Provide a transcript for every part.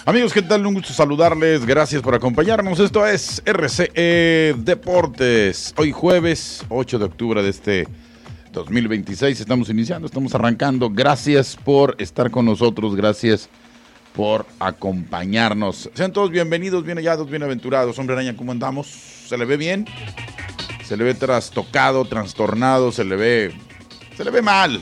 Amigos, ¿qué tal? Un gusto saludarles. Gracias por acompañarnos. Esto es RCE Deportes. Hoy jueves 8 de octubre de este 2026. Estamos iniciando, estamos arrancando. Gracias por estar con nosotros. Gracias por acompañarnos. Sean todos bienvenidos, bien hallados, bienaventurados. Hombre Araña, ¿cómo andamos? ¿Se le ve bien? ¿Se le ve trastocado, trastornado? ¿Se le ve mal?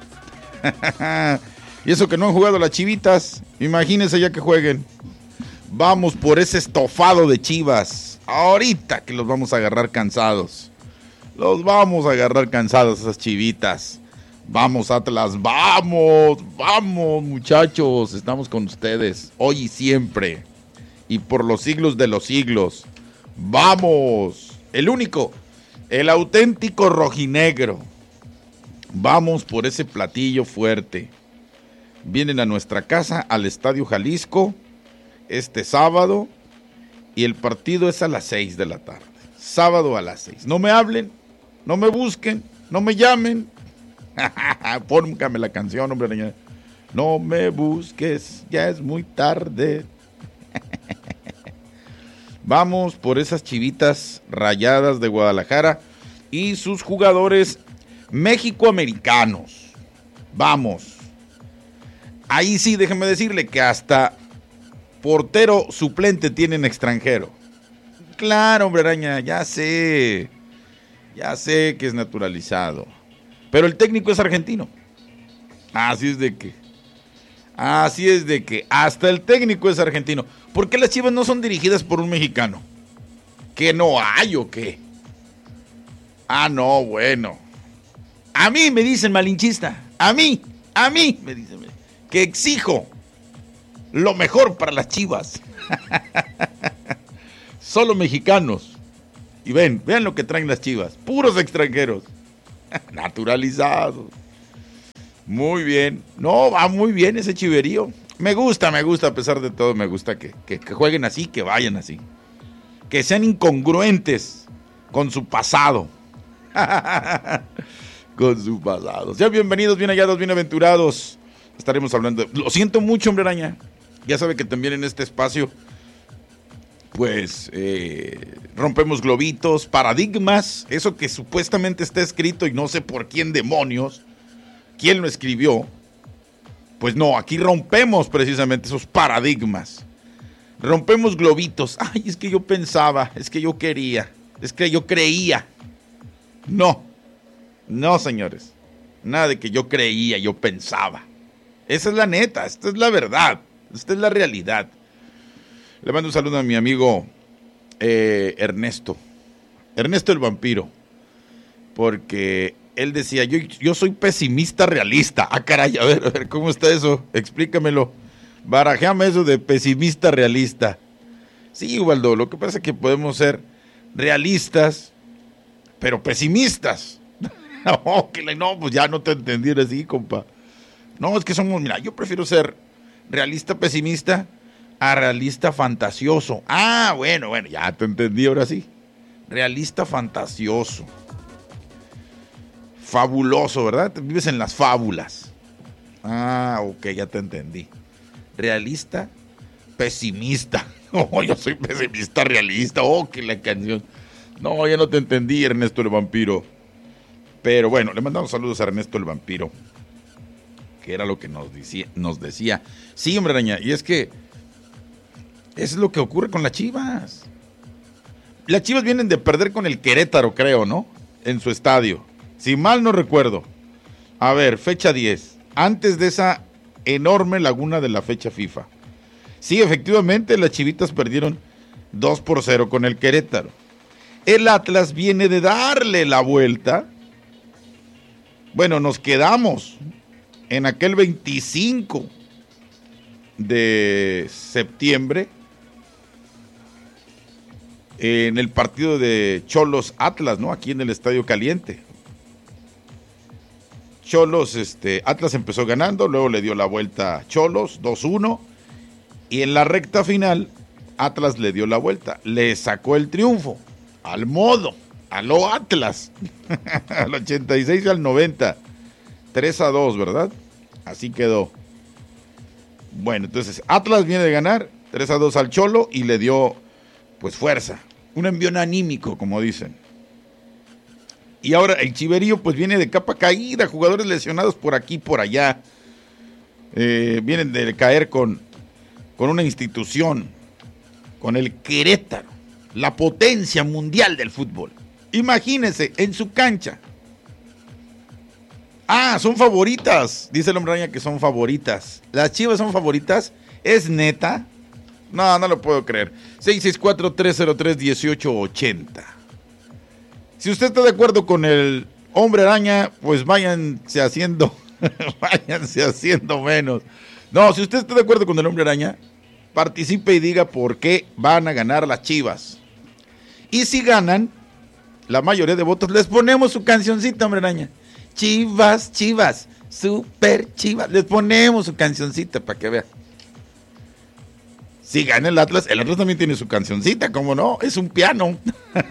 Y eso que no han jugado las Chivitas, imagínense ya que jueguen. Vamos por ese estofado de Chivas. Ahorita que los vamos a agarrar cansados. Los vamos a agarrar cansados esas Chivitas. Vamos Atlas, vamos muchachos. Estamos con ustedes hoy y siempre. Y por los siglos de los siglos. Vamos. El único, el auténtico rojinegro. Vamos por ese platillo fuerte. Vienen a nuestra casa, al Estadio Jalisco, este sábado, y el partido es a las 6 de la tarde. Sábado a las 6. No me hablen, no me busquen, no me llamen. Póngame la canción, hombre. No me busques, ya es muy tarde. Vamos por esas Chivitas Rayadas de Guadalajara y sus jugadores mexicoamericanos. Vamos. Ahí sí, déjeme decirle que hasta portero suplente tienen extranjero. Claro, hombre araña, ya sé que es naturalizado. Pero el técnico es argentino. Así es de que hasta el técnico es argentino. ¿Por qué las Chivas no son dirigidas por un mexicano? ¿Que no hay o qué? Ah, no, bueno. A mí me dicen malinchista. A mí me dicen que exijo lo mejor para las Chivas. Solo mexicanos. Y vean lo que traen las Chivas. Puros extranjeros. Naturalizados. Muy bien. No, va muy bien ese chiverío. Me gusta, a pesar de todo, me gusta que jueguen así, que vayan así. Que sean incongruentes con su pasado. Con su pasado. Sean bienvenidos, bien hallados, bienaventurados. Estaremos hablando. Lo siento mucho, hombre araña. Ya sabe que también en este espacio, pues, rompemos globitos, paradigmas, eso que supuestamente está escrito y no sé por quién demonios, quién lo escribió. Pues no, aquí rompemos precisamente esos paradigmas. Rompemos globitos. Ay, es que yo pensaba, es que yo quería, es que yo creía. No, señores. Nada de que yo creía, yo pensaba. Esa es la neta, esta es la verdad, esta es la realidad. Le mando un saludo a mi amigo Ernesto el vampiro, porque él decía, yo soy pesimista realista. Ah, caray, a ver, ¿cómo está eso? Explícamelo, barajéame eso de pesimista realista. Sí, Ubaldo, lo que pasa es que podemos ser realistas, pero pesimistas. No, pues ya no te entendí así, compa. No, es que mira, yo prefiero ser realista pesimista a realista fantasioso. Ah, bueno, ya te entendí ahora sí. Realista fantasioso. Fabuloso, ¿verdad? Vives en las fábulas. Ah, ok, ya te entendí. Realista pesimista. Oh, yo soy pesimista realista. Oh, que la canción. No, ya no te entendí, Ernesto el vampiro. Pero bueno, le mandamos saludos a Ernesto el vampiro, que era lo que nos decía. Sí, hombre araña, y es que eso es lo que ocurre con las Chivas. Las Chivas vienen de perder con el Querétaro, creo, ¿no? En su estadio, si mal no recuerdo. A ver, fecha 10, antes de esa enorme laguna de la fecha FIFA. Sí, efectivamente, las Chivitas perdieron 2-0 con el Querétaro. El Atlas viene de darle la vuelta. Bueno, nos quedamos en aquel 25 de septiembre, en el partido de Xolos Atlas, ¿no? Aquí en el Estadio Caliente. Atlas empezó ganando, luego le dio la vuelta a Xolos, 2-1, y en la recta final, Atlas le dio la vuelta, le sacó el triunfo, al modo, a lo Atlas, al 86 y al 90, 3-2, ¿verdad? Así quedó. Bueno, entonces Atlas viene de ganar 3-2 al Cholo y le dio pues fuerza, un envión anímico, como dicen. Y ahora el Chiverío pues viene de capa caída, jugadores lesionados por aquí y por allá. Vienen de caer con una institución, con el Querétaro, la potencia mundial del fútbol. Imagínense, en su cancha. Ah, son favoritas, dice el Hombre Araña que son favoritas. ¿Las Chivas son favoritas? ¿Es neta? No, no lo puedo creer. 664-303-1880. Si usted está de acuerdo con el Hombre Araña, pues váyanse haciendo menos. No, si usted está de acuerdo con el Hombre Araña, participe y diga por qué van a ganar las Chivas. Y si ganan, la mayoría de votos, les ponemos su cancioncita, Hombre Araña. Chivas, Chivas, super Chivas. Les ponemos su cancioncita para que vean. Si gana el Atlas también tiene su cancioncita, ¿cómo no? Es un piano.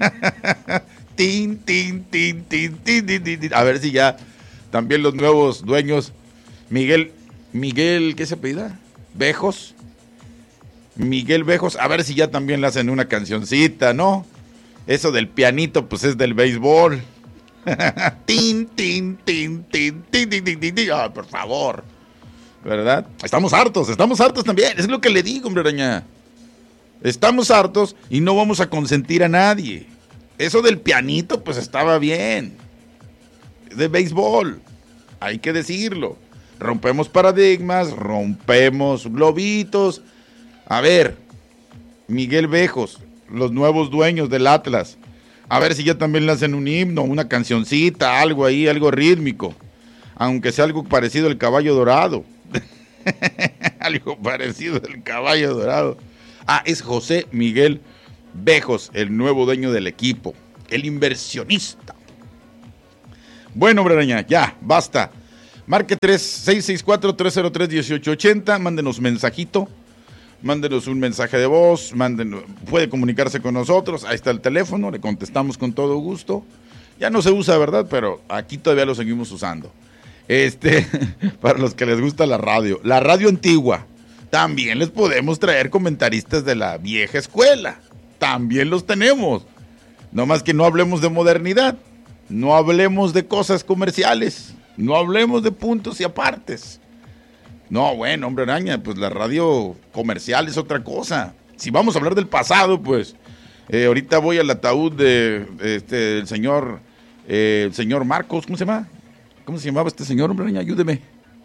Tin, tin, tin, tin, tin, tin, tin. A ver si ya también los nuevos dueños, Miguel, ¿qué se apellida? Bejos. Miguel Bejos, a ver si ya también le hacen una cancioncita, ¿no? Eso del pianito, pues es del béisbol. Tin, tin, tin, tin, tin, tin, tin, tin, tin. Oh, por favor. ¿Verdad? Estamos hartos también. Es lo que le digo, Hombre Araña. Estamos hartos y no vamos a consentir a nadie. Eso del pianito, pues estaba bien. Es de béisbol. Hay que decirlo. Rompemos paradigmas, rompemos globitos. A ver, Miguel Bejos, los nuevos dueños del Atlas. A ver si ya también le hacen un himno, una cancioncita, algo ahí, algo rítmico. Aunque sea algo parecido al Caballo Dorado. Algo parecido al Caballo Dorado. Ah, es José Miguel Bejos, el nuevo dueño del equipo, el inversionista. Bueno, Hombre Araña, ya, basta. Marque 664-303-1880, mándenos mensajito, mándenos un mensaje de voz, puede comunicarse con nosotros, ahí está el teléfono, le contestamos con todo gusto. Ya no se usa, ¿verdad? Pero aquí todavía lo seguimos usando. Para los que les gusta la radio antigua, también les podemos traer comentaristas de la vieja escuela, también los tenemos, no más que no hablemos de modernidad, no hablemos de cosas comerciales, no hablemos de puntos y apartes. No, bueno, Hombre Araña, pues la radio comercial es otra cosa. Si vamos a hablar del pasado, pues ahorita voy al ataúd del señor Marcos, ¿cómo se llama? ¿Cómo se llamaba este señor, Hombre Araña? Ayúdeme.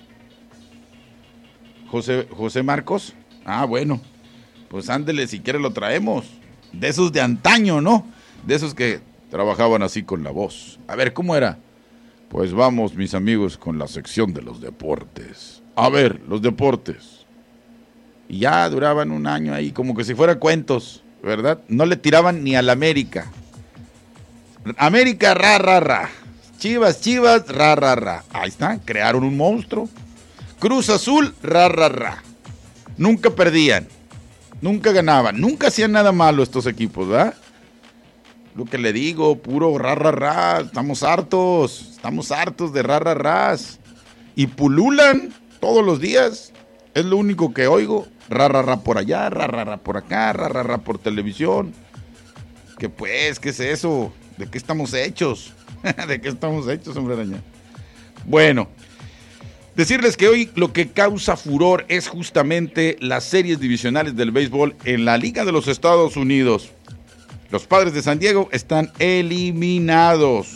José Marcos. Ah, bueno. Pues ándele, si quiere lo traemos. De esos de antaño, ¿no? De esos que trabajaban así con la voz. A ver, ¿cómo era? Pues vamos, mis amigos, con la sección de los deportes. A ver, los deportes. Y ya duraban un año ahí, como que si fuera cuentos, ¿verdad? No le tiraban ni al América. América, ra, ra, ra. Chivas, Chivas, ra, ra, ra. Ahí está, crearon un monstruo. Cruz Azul, ra, ra, ra. Nunca perdían, nunca ganaban, nunca hacían nada malo estos equipos, ¿verdad? Lo que le digo, puro ra, ra, ra. Estamos hartos de ra, ra, ras. Y pululan todos los días. Es lo único que oigo. Ra, ra, ra por allá, ra, ra, ra por acá, ra, ra, ra por televisión. ¿Qué pues? ¿Qué es eso? ¿De qué estamos hechos? ¿De qué estamos hechos, Hombre Araña? Bueno, decirles que hoy lo que causa furor es justamente las series divisionales del béisbol en la Liga de los Estados Unidos. Los Padres de San Diego están eliminados.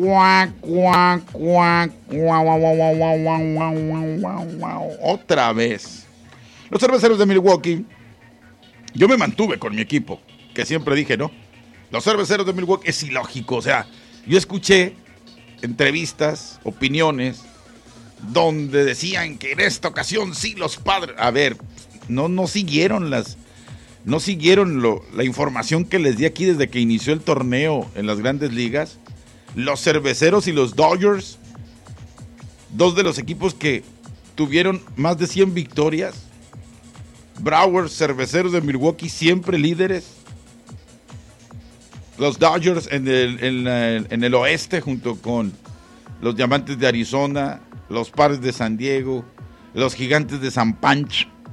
Otra vez. Los Cerveceros de Milwaukee. Yo me mantuve con mi equipo, que siempre dije, ¿no? Los Cerveceros de Milwaukee es ilógico, o sea, yo escuché entrevistas, opiniones, donde decían que en esta ocasión sí los Padres... A ver, no siguieron la información que les di aquí desde que inició el torneo en las Grandes Ligas. Los Cerveceros y los Dodgers, dos de los equipos que tuvieron más de 100 victorias. Brewers, Cerveceros de Milwaukee, siempre líderes. Los Dodgers en el oeste, junto con los Diamantes de Arizona, los Padres de San Diego, los Gigantes de San Pancho.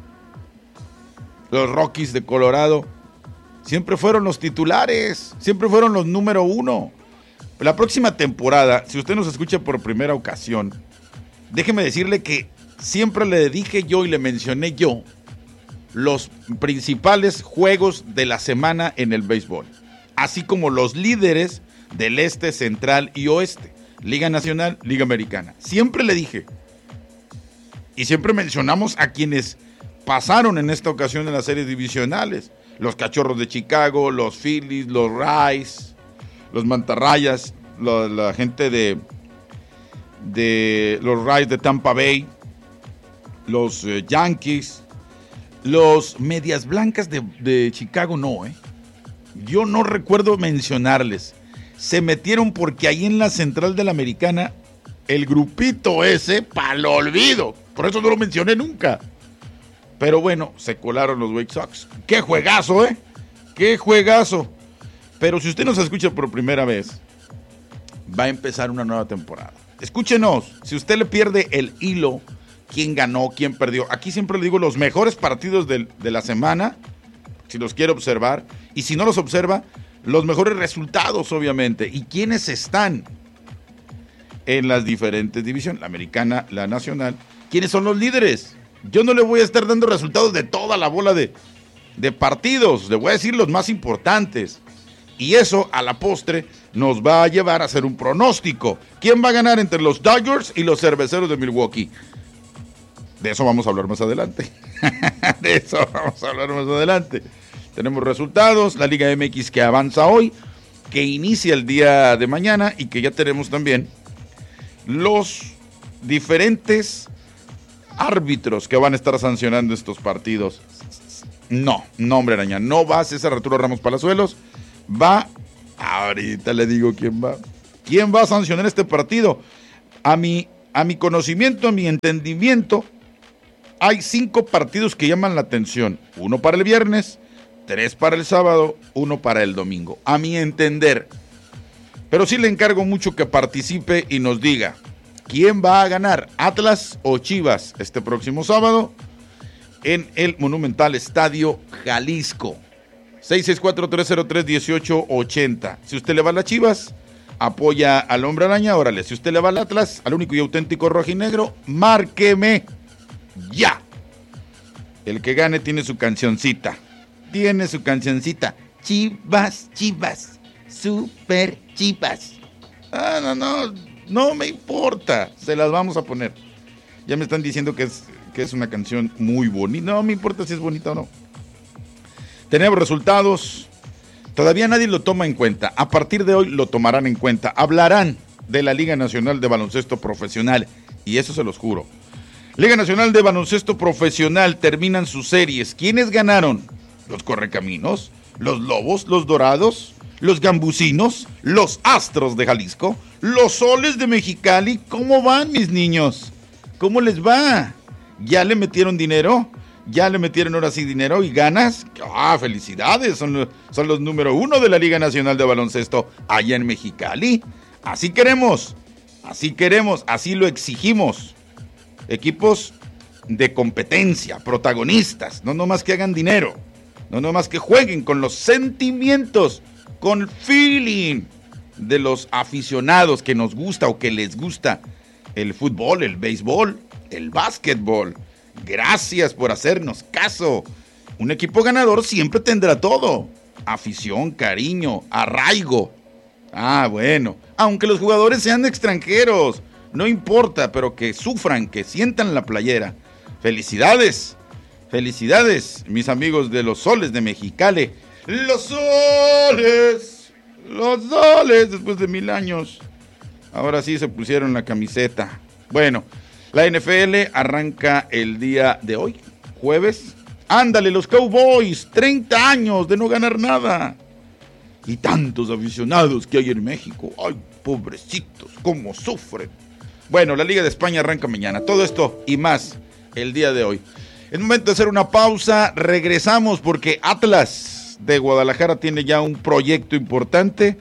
los Rockies de Colorado, siempre fueron los titulares, siempre fueron los número uno. La próxima temporada, si usted nos escucha por primera ocasión, déjeme decirle que siempre le dije yo y le mencioné yo los principales juegos de la semana en el béisbol, así como los líderes del este, central y oeste, Liga Nacional, Liga Americana. Siempre le dije, y siempre mencionamos a quienes pasaron en esta ocasión en las series divisionales, los Cachorros de Chicago, los Phillies, los Rays, los Mantarrayas, la gente de los Rays de Tampa Bay, los Yankees, los Medias Blancas de Chicago no, yo no recuerdo mencionarles. Se metieron porque ahí en la central de la Americana, el grupito ese, pa'l olvido, por eso no lo mencioné nunca. Pero bueno, se colaron los White Sox. ¡Qué juegazo, ¡Qué juegazo! Pero si usted nos escucha por primera vez, va a empezar una nueva temporada. Escúchenos, si usted le pierde el hilo, quién ganó, quién perdió. Aquí siempre le digo los mejores partidos de la semana, si los quiere observar. Y si no los observa, los mejores resultados, obviamente. Y quiénes están en las diferentes divisiones, la americana, la nacional. ¿Quiénes son los líderes? Yo no le voy a estar dando resultados de toda la bola de partidos. Le voy a decir los más importantes. Y eso, a la postre, nos va a llevar a hacer un pronóstico. ¿Quién va a ganar entre los Dodgers y los Cerveceros de Milwaukee? De eso vamos a hablar más adelante. Tenemos resultados, la Liga MX que avanza hoy, que inicia el día de mañana y que ya tenemos también los diferentes árbitros que van a estar sancionando estos partidos. No, hombre araña, no va César Arturo Ramos Palazuelos, va, ahorita le digo quién va. ¿Quién va a sancionar este partido? A mi conocimiento, a mi entendimiento, hay 5 partidos que llaman la atención. 1 para el viernes, 3 para el sábado, 1 para el domingo. A mi entender. Pero sí le encargo mucho que participe y nos diga quién va a ganar, Atlas o Chivas, este próximo sábado en el Monumental Estadio Jalisco. 664-303-1880. Si usted le va a las Chivas, apoya al Hombre Araña, órale. Si usted le va al Atlas, al único y auténtico rojinegro, márqueme ya. El que gane tiene su cancioncita. Chivas, Chivas, super Chivas. No me importa. Se las vamos a poner. Ya me están diciendo que es una canción muy bonita. No me importa si es bonita o no. Tenemos resultados. Todavía nadie lo toma en cuenta. A partir de hoy lo tomarán en cuenta. Hablarán de la Liga Nacional de Baloncesto Profesional. Y eso se los juro. Liga Nacional de Baloncesto Profesional, terminan sus series. ¿Quiénes ganaron? Los Correcaminos, los Lobos, los Dorados, los Gambusinos, los Astros de Jalisco, los Soles de Mexicali. ¿Cómo van, mis niños? ¿Cómo les va? ¿Ya le metieron dinero? ¿Ya le metieron ahora sí dinero y ganas? ¡Felicidades! Son los número 1 de la Liga Nacional de Baloncesto allá en Mexicali. Así queremos, así lo exigimos. Equipos de competencia, protagonistas, no nomás que hagan dinero, no nomás que jueguen con los sentimientos, con el feeling de los aficionados que nos gusta o que les gusta el fútbol, el béisbol, el básquetbol. Gracias por hacernos caso. Un equipo ganador siempre tendrá todo: afición, cariño, arraigo. Bueno, aunque los jugadores sean extranjeros, no importa, pero que sufran, que sientan la playera. Felicidades, mis amigos de los Soles de Mexicali. Los Soles, después de 1000 años. Ahora sí se pusieron la camiseta. Bueno, la NFL arranca el día de hoy, jueves. Ándale, los Cowboys, 30 años de no ganar nada. Y tantos aficionados que hay en México. Ay, pobrecitos, cómo sufren. Bueno, la Liga de España arranca mañana. Todo esto y más el día de hoy. Es momento de hacer una pausa. Regresamos porque Atlas de Guadalajara tiene ya un proyecto importante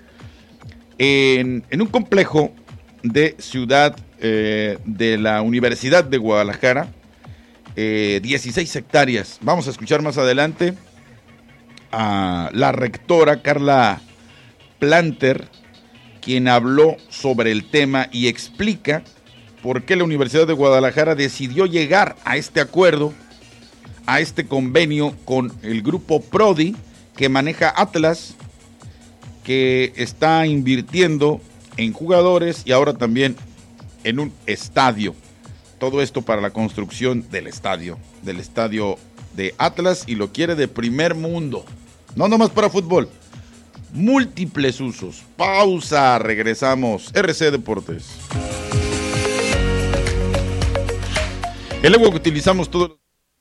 en un complejo de Ciudad de la Universidad de Guadalajara. 16 hectáreas. Vamos a escuchar más adelante a la rectora Carla Planter, quien habló sobre el tema y explica por qué la Universidad de Guadalajara decidió llegar a este acuerdo, a este convenio con el grupo Prodi, que maneja Atlas, que está invirtiendo en jugadores y ahora también en un estadio. Todo esto para la construcción del estadio de Atlas, y lo quiere de primer mundo. No nomás para fútbol, múltiples usos. Pausa, regresamos. RC Deportes. El agua que utilizamos todos.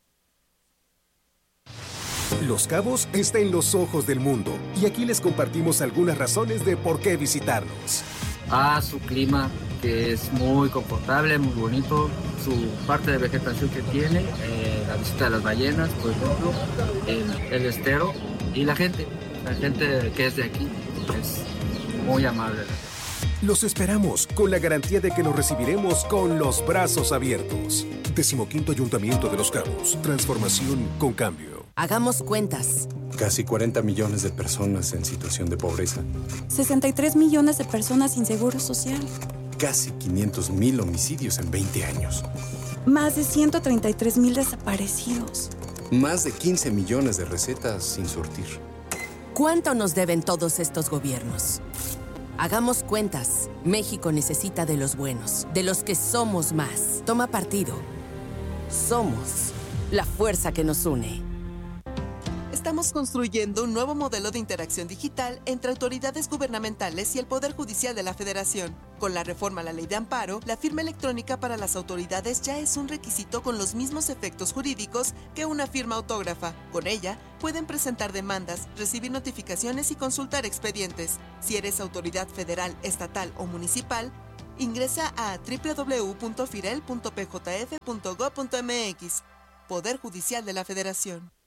Los Cabos está en los ojos del mundo y aquí les compartimos algunas razones de por qué visitarnos. Su clima, que es muy confortable, muy bonito, su parte de vegetación que tiene, la visita de las ballenas, por ejemplo, el estero, y la gente que es de aquí es muy amable. Los esperamos con la garantía de que los recibiremos con los brazos abiertos. 15º Ayuntamiento de Los Cabos. Transformación con cambio. Hagamos cuentas. Casi 40 millones de personas en situación de pobreza. 63 millones de personas sin seguro social. Casi 500,000 homicidios en 20 años. Más de 133,000 desaparecidos. Más de 15 millones de recetas sin surtir. ¿Cuánto nos deben todos estos gobiernos? Hagamos cuentas. México necesita de los buenos, de los que somos más. Toma partido. Somos la fuerza que nos une. Estamos construyendo un nuevo modelo de interacción digital entre autoridades gubernamentales y el Poder Judicial de la Federación. Con la reforma a la Ley de Amparo, la firma electrónica para las autoridades ya es un requisito con los mismos efectos jurídicos que una firma autógrafa. Con ella, pueden presentar demandas, recibir notificaciones y consultar expedientes. Si eres autoridad federal, estatal o municipal, ingresa a www.firel.pjf.gov.mx. Poder Judicial de la Federación.